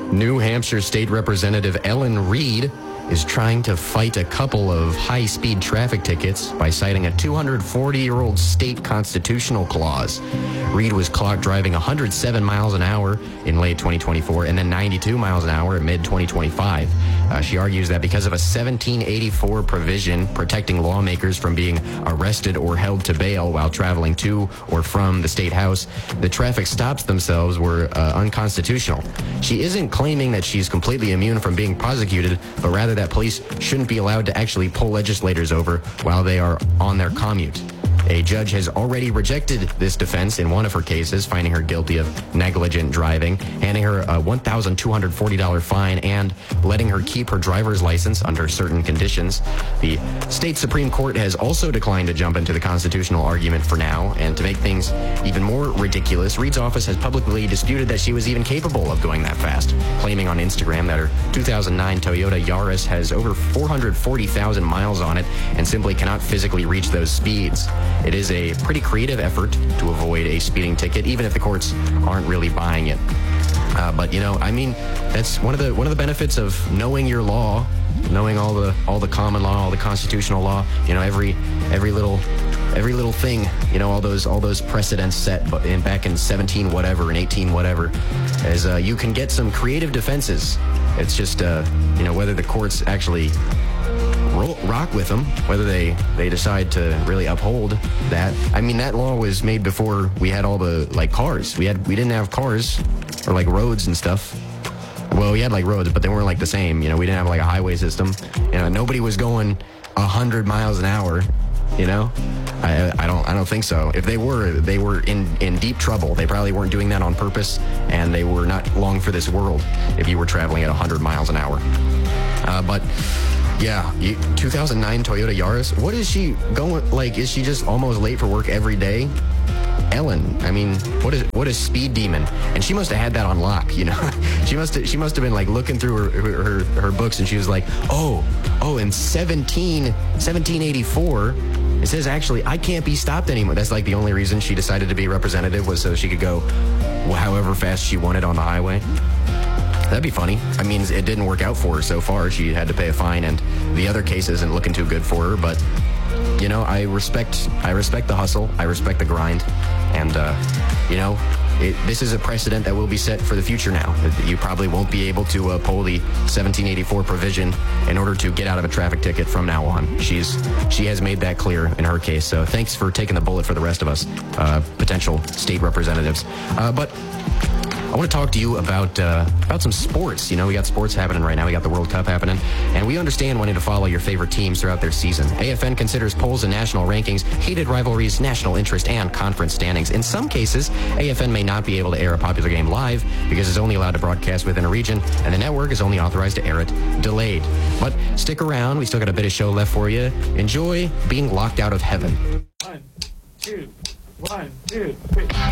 New Hampshire State Representative Ellen Reed is trying to fight a couple of high-speed traffic tickets by citing a 240-year-old state constitutional clause. Reed was clocked driving 107 miles an hour in late 2024 and then 92 miles an hour in mid-2025. She argues that because of a 1784 provision protecting lawmakers from being arrested or held to bail while traveling to or from the state house, the traffic stops themselves were unconstitutional. She isn't claiming that she's completely immune from being prosecuted, but rather that police shouldn't be allowed to actually pull legislators over while they are on their commute. A judge has already rejected this defense in one of her cases, finding her guilty of negligent driving, handing her a $1,240 fine, and letting her keep her driver's license under certain conditions. The state Supreme Court has also declined to jump into the constitutional argument for now, and to make things even more ridiculous, Reed's office has publicly disputed that she was even capable of going that fast, claiming on Instagram that her 2009 Toyota Yaris has over 440,000 miles on it and simply cannot physically reach those speeds. It is a pretty creative effort to avoid a speeding ticket, even if the courts aren't really buying it. But that's one of the benefits of knowing your law, knowing all the common law, all the constitutional law. Every little thing. All those precedents set back in 17 whatever and 18 whatever, as you can get some creative defenses. It's just whether the courts actually rock with them, whether they decide to really uphold that. That law was made before we had all the cars. We didn't have cars or roads and stuff. Well, we had roads, but they weren't the same. We didn't have a highway system. Nobody was going 100 miles an hour. I don't think so. If they were in deep trouble. They probably weren't doing that on purpose, and they were not long for this world if you were traveling at 100 miles an hour. But yeah, 2009 Toyota Yaris. What is she going, is she just almost late for work every day? Ellen, what is speed demon? And she must have had that on lock, She must have been looking through her books, and she was like, in 1784, it says actually I can't be stopped anymore. That's the only reason she decided to be representative, was so she could go however fast she wanted on the highway. That'd be funny. It didn't work out for her so far. She had to pay a fine, and the other case isn't looking too good for her. But I respect the hustle. I respect the grind, and this is a precedent that will be set for the future now. You probably won't be able to pull the 1784 provision in order to get out of a traffic ticket from now on. She has made that clear in her case. So thanks for taking the bullet for the rest of us, potential state representatives. But I want to talk to you about some sports. We got sports happening right now. We got the World Cup happening, and we understand wanting to follow your favorite teams throughout their season. AFN considers polls and national rankings, heated rivalries, national interest, and conference standings. In some cases, AFN may not be able to air a popular game live because it's only allowed to broadcast within a region, and the network is only authorized to air it delayed. But stick around. We still got a bit of show left for you. Enjoy being locked out of heaven. 1, 2, 1, 2, 3.